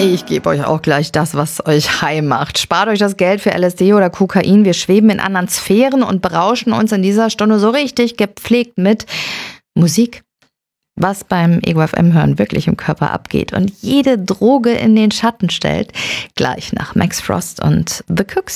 Ich gebe euch auch gleich das, was euch high macht. Spart euch das Geld für LSD oder Kokain. Wir schweben in anderen Sphären und berauschen uns in dieser Stunde so richtig gepflegt mit Musik. Was beim Ego FM hören wirklich im Körper abgeht und jede Droge in den Schatten stellt. Gleich nach Max Frost und The Cooks.